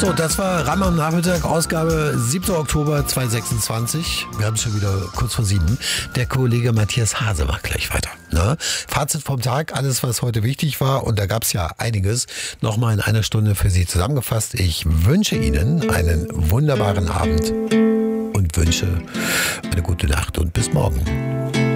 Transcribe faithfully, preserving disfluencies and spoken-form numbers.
So, das war Ram am Nachmittag, Ausgabe siebter Oktober zweitausendsechsundzwanzig. Wir haben schon wieder kurz vor sieben. Der Kollege Matthias Hase macht gleich weiter. Ne? Fazit vom Tag, alles was heute wichtig war, und da gab es ja einiges, nochmal in einer Stunde für Sie zusammengefasst. Ich wünsche Ihnen einen wunderbaren Abend und wünsche eine gute Nacht und bis morgen.